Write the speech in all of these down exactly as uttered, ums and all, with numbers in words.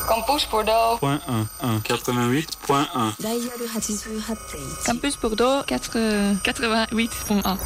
Campus Bordeaux. Point un, un, quatre-vingt-huit point un. Campus Bordeaux, quatre-vingt-huit point un.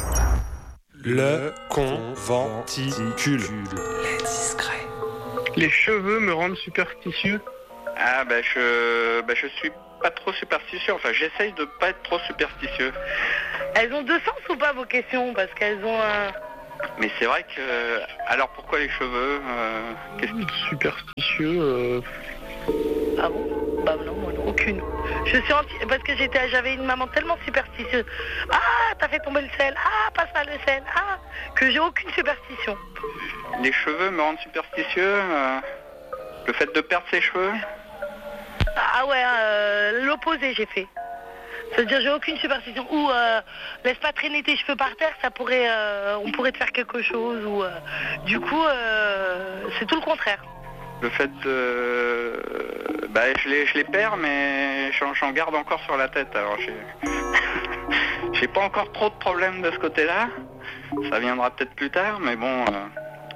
Le conventicule. Les discrets. Les cheveux me rendent superstitieux. Ah bah je, bah je suis pas trop superstitieux, enfin j'essaye de pas être trop superstitieux. Elles ont deux sens ou pas vos questions? Parce qu'elles ont un... Mais c'est vrai que... Alors pourquoi les cheveux euh, qu'est-ce que... Superstitieux euh... Ah bon? Bah non, moi non, aucune. Je suis anti... Parce que j'étais, j'avais une maman tellement superstitieuse. Ah, t'as fait tomber le sel. Ah, passe pas le sel. Ah, que j'ai aucune superstition. Les cheveux me rendent superstitieux euh... Le fait de perdre ses cheveux? Ah ouais, euh, l'opposé j'ai fait. C'est-à-dire j'ai aucune superstition. Ou euh, laisse pas traîner tes cheveux par terre, ça pourrait, euh, on pourrait te faire quelque chose. Ou euh, du coup, euh, c'est tout le contraire. Le fait de... Bah je les, je les perds, mais j'en, j'en garde encore sur la tête. Alors j'ai... j'ai pas encore trop de problèmes de ce côté-là. Ça viendra peut-être plus tard, mais bon... Euh...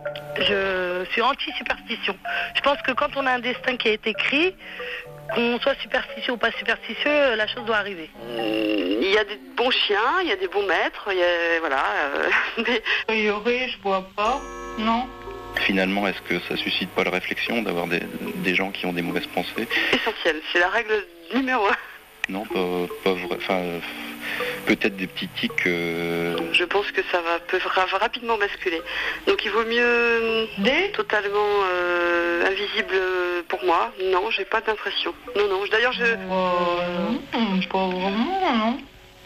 Je suis anti-superstition. Je pense que quand on a un destin qui a été écrit, qu'on soit superstitieux ou pas superstitieux, la chose doit arriver. Il y a des bons chiens, il y a des bons maîtres, il y a, voilà. Euh, mais... A priori, je vois pas, non. Finalement, est-ce que ça suscite pas la réflexion d'avoir des, des gens qui ont des mauvaises pensées? Essentiel, c'est la règle numéro un. Non, pas, pas vrai. Enfin, peut-être des petits tics. Euh... Je pense que ça va peut rapidement basculer. Donc il vaut mieux Des totalement euh, invisible pour moi. Non, j'ai pas d'impression. Non, non. D'ailleurs, je. Euh, non, pas vraiment, non.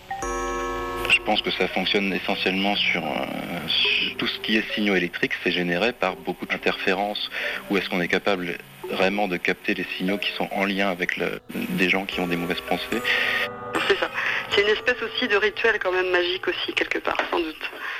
Je pense que ça fonctionne essentiellement sur, euh, sur tout ce qui est signaux électriques, c'est généré par beaucoup d'interférences. Où est-ce qu'on est capable vraiment de capter les signaux qui sont en lien avec le, des gens qui ont des mauvaises pensées? C'est ça. C'est une espèce aussi de rituel quand même magique aussi, quelque part, sans doute.